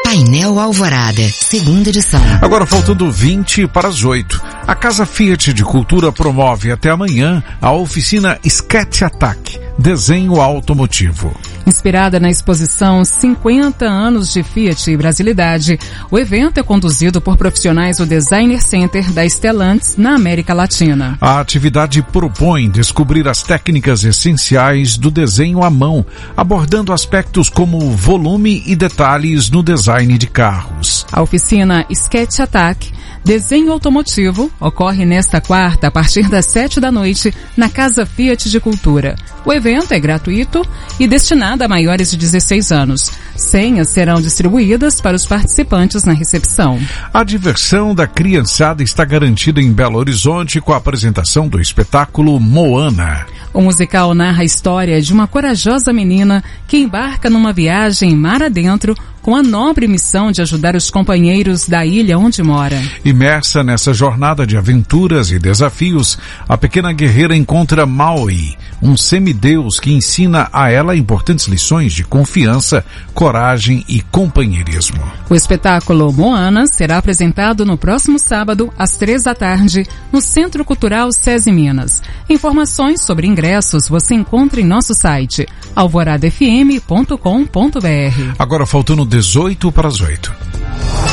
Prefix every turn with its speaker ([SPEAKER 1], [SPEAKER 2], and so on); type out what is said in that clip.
[SPEAKER 1] Painel Alvorada, segunda edição.
[SPEAKER 2] Agora faltando 20 para as 8. A Casa Fiat de Cultura promove até amanhã a oficina Sketch Attack, desenho automotivo.
[SPEAKER 3] Inspirada na exposição 50 anos de Fiat e Brasilidade, o evento é conduzido por profissionais do Designer Center da Stellantis na América Latina.
[SPEAKER 2] A atividade propõe descobrir as técnicas essenciais do desenho à mão, abordando aspectos como volume e detalhes no design de carros.
[SPEAKER 3] A oficina Sketch Attack, desenho automotivo, ocorre nesta quarta a partir das 7 da noite na Casa Fiat de Cultura. O evento é gratuito e destinado a maiores de 16 anos. Senhas serão distribuídas para os participantes na recepção.
[SPEAKER 2] A diversão da criançada está garantida em Belo Horizonte com a apresentação do espetáculo Moana.
[SPEAKER 3] O musical narra a história de uma corajosa menina que embarca numa viagem mar adentro com a nobre missão de ajudar os companheiros da ilha onde mora.
[SPEAKER 2] Imersa nessa jornada de aventuras e desafios, a pequena guerreira encontra Maui, um semideus que ensina a ela importantes lições de confiança, coragem e companheirismo.
[SPEAKER 3] O espetáculo Moana será apresentado no próximo sábado, às 3 da tarde, no Centro Cultural SESI Minas. Informações sobre ingressos você encontra em nosso site alvoradafm.com.br.
[SPEAKER 2] Agora faltando 18 para as 8.